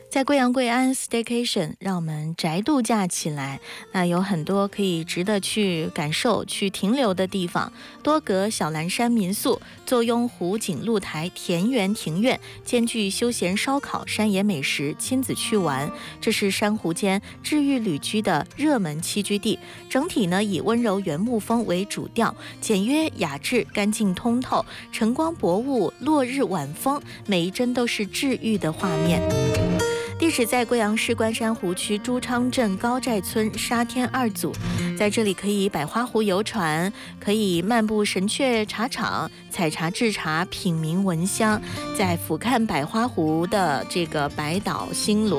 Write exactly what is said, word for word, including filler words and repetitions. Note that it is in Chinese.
在贵阳贵安 staycation， 让我们宅度假起来。那有很多可以值得去感受、去停留的地方。多阁小蓝山民宿，坐拥湖景露台、田园庭院，兼具休闲烧烤、山野美食，亲子去玩。这是珊瑚间治愈旅居的热门栖居地。整体呢以温柔原木风为主调，简约雅致，干净通透，晨光薄雾，落日晚风，每一帧都是治愈的画面。地址在贵阳市关山湖区朱昌镇高寨村沙天二组，在这里可以百花湖游船，可以漫步神雀茶厂，采茶制茶，品茗闻香，在俯瞰百花湖的这个百岛星罗。